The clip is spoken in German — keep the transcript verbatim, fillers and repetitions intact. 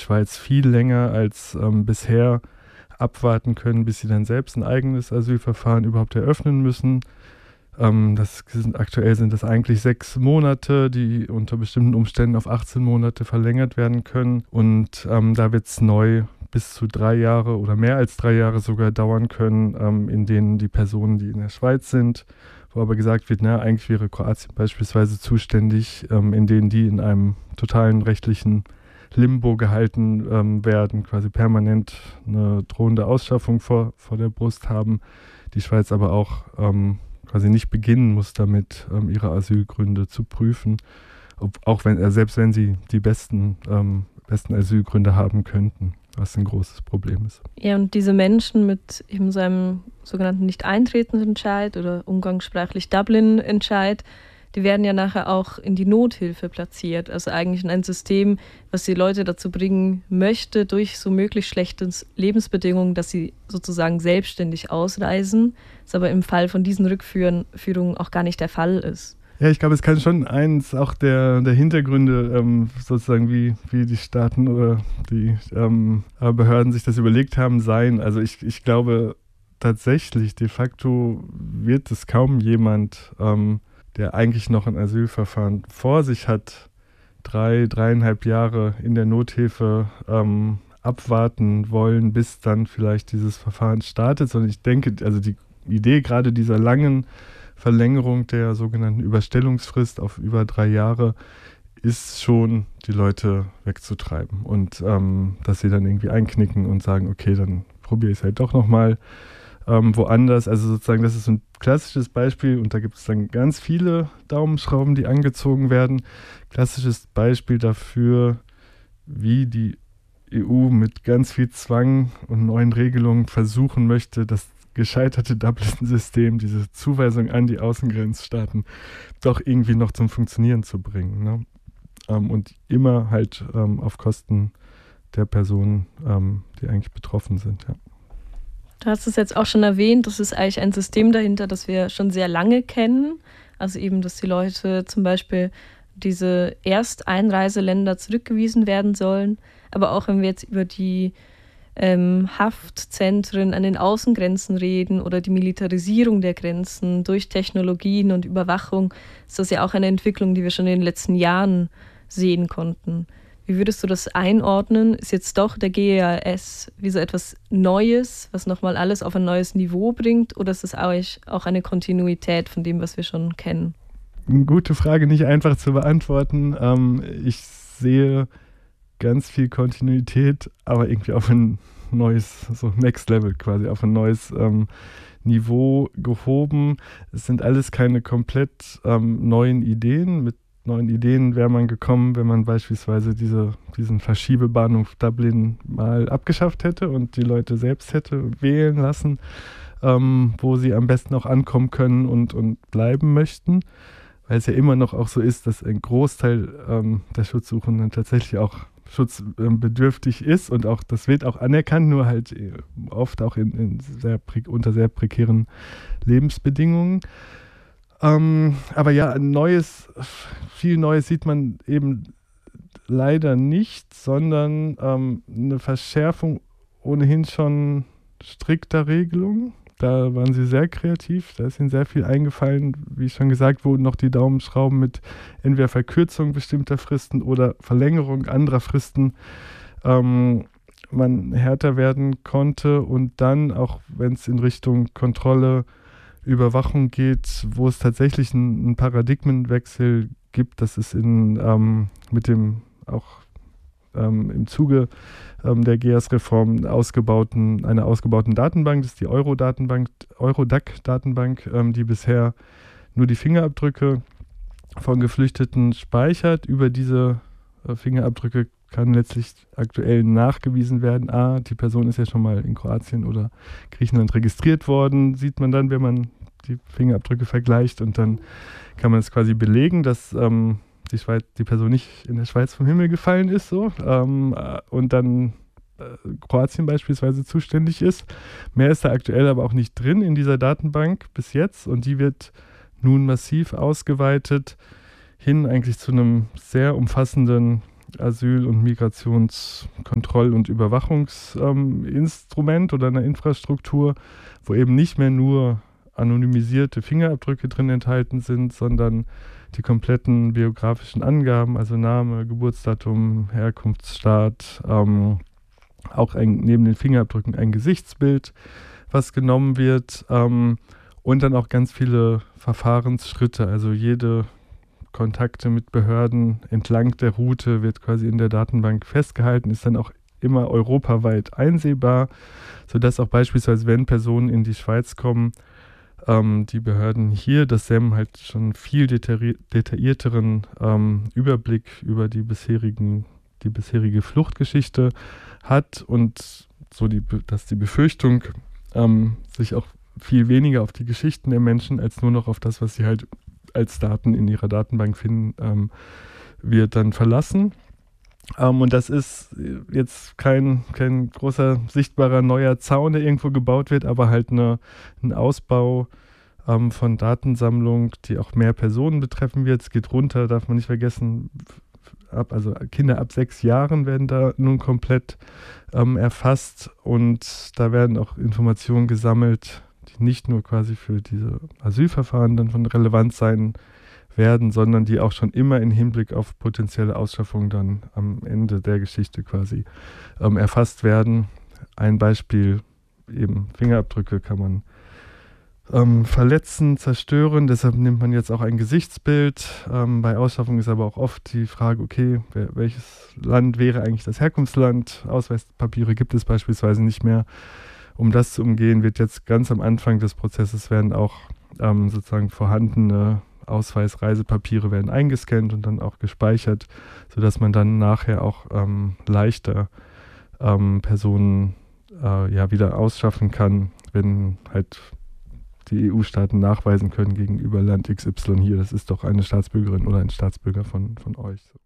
Schweiz viel länger als ähm, bisher abwarten können, bis sie dann selbst ein eigenes Asylverfahren überhaupt eröffnen müssen. Ähm, das sind, aktuell sind das eigentlich sechs Monate, die unter bestimmten Umständen auf achtzehn Monate verlängert werden können. Und ähm, da wird es neu bis zu drei Jahre oder mehr als drei Jahre sogar dauern können, ähm, in denen die Personen, die in der Schweiz sind, wo aber gesagt wird, na, eigentlich wäre Kroatien beispielsweise zuständig, ähm, in denen die in einem totalen rechtlichen Limbo gehalten ähm, werden, quasi permanent eine drohende Ausschaffung vor, vor der Brust haben. Die Schweiz aber auch ähm, quasi nicht beginnen muss damit, ähm, ihre Asylgründe zu prüfen, Ob, auch wenn, äh, selbst wenn sie die besten, ähm, besten Asylgründe haben könnten, was ein großes Problem ist. Ja, und diese Menschen mit eben so einem sogenannten Nicht-Eintretensentscheid oder umgangssprachlich Dublin-Entscheid, die werden ja nachher auch in die Nothilfe platziert. Also eigentlich in ein System, was die Leute dazu bringen möchte, durch so möglichst schlechte Lebensbedingungen, dass sie sozusagen selbstständig ausreisen, was aber im Fall von diesen Rückführungen auch gar nicht der Fall ist. Ja, ich glaube, es kann schon eins auch der, der Hintergründe, ähm, sozusagen wie, wie die Staaten oder die ähm, Behörden sich das überlegt haben, sein. Also ich, ich glaube tatsächlich, de facto wird es kaum jemand, ähm, der eigentlich noch ein Asylverfahren vor sich hat, drei, dreieinhalb Jahre in der Nothilfe ähm, abwarten wollen, bis dann vielleicht dieses Verfahren startet. Sondern ich denke, also die Idee gerade dieser langen Verlängerung der sogenannten Überstellungsfrist auf über drei Jahre ist schon, die Leute wegzutreiben und ähm, dass sie dann irgendwie einknicken und sagen, okay, dann probiere ich es halt doch nochmal ähm, woanders. Also sozusagen, das ist so ein klassisches Beispiel und da gibt es dann ganz viele Daumenschrauben, die angezogen werden. Klassisches Beispiel dafür, wie die E U mit ganz viel Zwang und neuen Regelungen versuchen möchte, das gescheiterte Dublin-System, diese Zuweisung an die Außengrenzstaaten, doch irgendwie noch zum Funktionieren zu bringen. Ne? Ähm, und immer halt ähm, auf Kosten der Personen, ähm, die eigentlich betroffen sind. Ja. Du hast es jetzt auch schon erwähnt, das ist eigentlich ein System dahinter, das wir schon sehr lange kennen. Also eben, dass die Leute zum Beispiel diese Ersteinreiseländer zurückgewiesen werden sollen. Aber auch wenn wir jetzt über die ähm, Haftzentren an den Außengrenzen reden oder die Militarisierung der Grenzen durch Technologien und Überwachung, ist das ja auch eine Entwicklung, die wir schon in den letzten Jahren sehen konnten. Wie würdest du das einordnen? Ist jetzt doch der G E A S wie so etwas Neues, was nochmal alles auf ein neues Niveau bringt? Oder ist es auch eine Kontinuität von dem, was wir schon kennen? Eine gute Frage, nicht einfach zu beantworten. Ähm, ich sehe ganz viel Kontinuität, aber irgendwie auf ein neues, so Next Level quasi, auf ein neues ähm, Niveau gehoben. Es sind alles keine komplett ähm, neuen Ideen. Mit neuen Ideen wäre man gekommen, wenn man beispielsweise diese, diesen Verschiebebahnhof Dublin mal abgeschafft hätte und die Leute selbst hätte wählen lassen, ähm, wo sie am besten auch ankommen können und, und bleiben möchten. Weil es ja immer noch auch so ist, dass ein Großteil ähm, der Schutzsuchenden tatsächlich auch schutzbedürftig ist und auch das wird auch anerkannt, nur halt oft auch in, in sehr, unter sehr prekären Lebensbedingungen. Ähm, aber ja, ein neues, viel Neues sieht man eben leider nicht, sondern ähm, eine Verschärfung ohnehin schon strikter Regelungen. Da waren sie sehr kreativ, da ist ihnen sehr viel eingefallen. Wie schon gesagt, wurden noch die Daumenschrauben mit entweder Verkürzung bestimmter Fristen oder Verlängerung anderer Fristen ähm, man härter werden konnte. Und dann, auch wenn es in Richtung Kontrolle, Überwachung geht, wo es tatsächlich einen, einen Paradigmenwechsel gibt, das ist in, ähm, mit dem auch ähm, im Zuge ähm, der G E A S-Reform ausgebauten, einer ausgebauten Datenbank, das ist die Euro-Datenbank, Eurodac-Datenbank, ähm, die bisher nur die Fingerabdrücke von Geflüchteten speichert. Über diese äh, Fingerabdrücke kann letztlich aktuell nachgewiesen werden, ah, die Person ist ja schon mal in Kroatien oder Griechenland registriert worden, sieht man dann, wenn man die Fingerabdrücke vergleicht und dann kann man es quasi belegen, dass ähm, die, Schweiz, die Person nicht in der Schweiz vom Himmel gefallen ist, so, ähm, und dann äh, Kroatien beispielsweise zuständig ist. Mehr ist da aktuell aber auch nicht drin in dieser Datenbank bis jetzt und die wird nun massiv ausgeweitet hin eigentlich zu einem sehr umfassenden Asyl- und Migrationskontroll- und Überwachungsinstrument ähm, oder einer Infrastruktur, wo eben nicht mehr nur anonymisierte Fingerabdrücke drin enthalten sind, sondern die kompletten biografischen Angaben, also Name, Geburtsdatum, Herkunftsstaat, ähm, auch ein, neben den Fingerabdrücken ein Gesichtsbild, was genommen wird, ähm, und dann auch ganz viele Verfahrensschritte, also jede Kontakte mit Behörden entlang der Route wird quasi in der Datenbank festgehalten, ist dann auch immer europaweit einsehbar, sodass auch beispielsweise, wenn Personen in die Schweiz kommen, ähm, die Behörden hier, das S E M halt schon viel detailli- detaillierteren ähm, Überblick über die bisherigen, die bisherige Fluchtgeschichte hat und so die, dass die Befürchtung ähm, sich auch viel weniger auf die Geschichten der Menschen als nur noch auf das, was sie halt als Daten in ihrer Datenbank finden, ähm, wird dann verlassen. Ähm, und das ist jetzt kein, kein großer, sichtbarer neuer Zaun, der irgendwo gebaut wird, aber halt eine, ein Ausbau ähm, von Datensammlung, die auch mehr Personen betreffen wird. Es geht runter, darf man nicht vergessen, ab, also Kinder ab sechs Jahren werden da nun komplett ähm, erfasst und da werden auch Informationen gesammelt, die nicht nur quasi für diese Asylverfahren dann von Relevanz sein werden, sondern die auch schon immer im Hinblick auf potenzielle Ausschaffung dann am Ende der Geschichte quasi ähm, erfasst werden. Ein Beispiel, eben Fingerabdrücke kann man ähm, verletzen, zerstören, deshalb nimmt man jetzt auch ein Gesichtsbild. Ähm, bei Ausschaffung ist aber auch oft die Frage, okay, wer, welches Land wäre eigentlich das Herkunftsland? Ausweispapiere gibt es beispielsweise nicht mehr. Um das zu umgehen, wird jetzt ganz am Anfang des Prozesses werden auch ähm, sozusagen vorhandene Ausweis-Reisepapiere werden eingescannt und dann auch gespeichert, sodass man dann nachher auch ähm, leichter ähm, Personen äh, ja, wieder ausschaffen kann, wenn halt die E U-Staaten nachweisen können gegenüber Land X Y hier, das ist doch eine Staatsbürgerin oder ein Staatsbürger von, von euch.